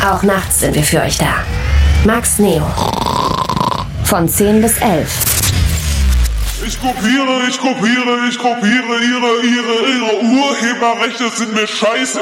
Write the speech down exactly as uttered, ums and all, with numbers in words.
Auch nachts sind wir für euch da. Max Neo. Von zehn bis elf. Ich kopiere, ich kopiere, ich kopiere, ihre, ihre, ihre Urheberrechte sind mir scheiße.